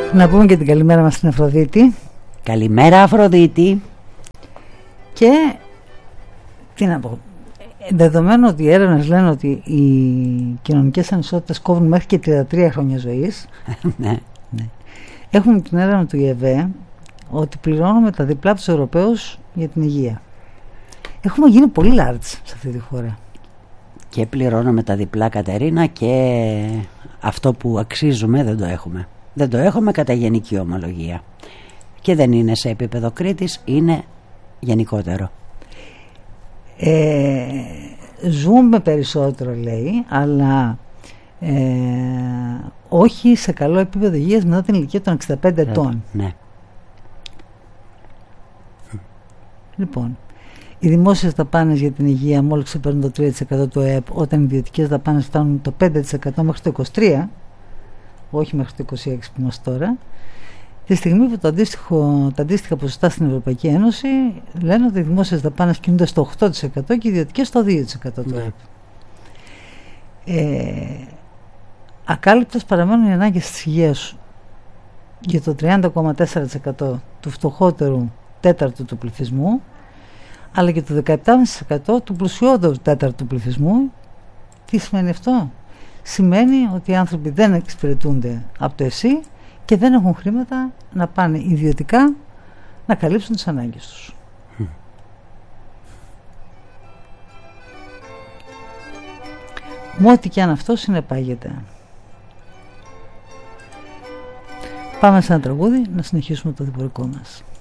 Να πούμε και την καλημέρα μας στην Αφροδίτη. Καλημέρα Αφροδίτη. Και τι να πω, δεδομένου ότι οι έρευνες λένε ότι οι κοινωνικές ανισότητες κόβουν μέχρι και 33 χρόνια ζωής. Ναι. Έχουμε την έρευνα του ΙΕΒΕ ότι πληρώνουμε τα διπλά από τους Ευρωπαίους για την υγεία. Έχουμε γίνει πολύ large σε αυτή τη χώρα. Και πληρώνουμε τα διπλά, Κατερίνα, και αυτό που αξίζουμε δεν το έχουμε. Δεν το έχουμε κατά γενική ομολογία. Και δεν είναι σε επίπεδο Κρήτης, είναι γενικότερο. Ζούμε περισσότερο, λέει, αλλά όχι σε καλό επίπεδο υγείας μετά την ηλικία των 65 ετών. Ναι. Λοιπόν, οι δημόσιες δαπάνες για την υγεία μόλις ξεπερνούν το 3% του ΕΕΠ, όταν οι ιδιωτικές δαπάνες φτάνουν το 5% μέχρι το 23%, όχι μέχρι το 26% που είμαστε τώρα. Τη στιγμή που τα αντίστοιχα ποσοστά στην Ευρωπαϊκή Ένωση λένε ότι οι δημόσιες δαπάνες κινούνται στο 8% και οι ιδιωτικές στο 2% του ΕΕΠ. Ακάλυπτες παραμένουν οι ανάγκες της υγείας για το 30,4% του φτωχότερου τέταρτου του πληθυσμού, αλλά και το 17,5% του πλουσιότερου τέταρτου του πληθυσμού. Τι σημαίνει αυτό? Σημαίνει ότι οι άνθρωποι δεν εξυπηρετούνται από το ΕΣΥ και δεν έχουν χρήματα να πάνε ιδιωτικά να καλύψουν τις ανάγκες τους. Μου ό,τι και αν αυτό συνεπάγεται. Πάμε σε ένα τραγούδι να συνεχίσουμε το διπορικό μας.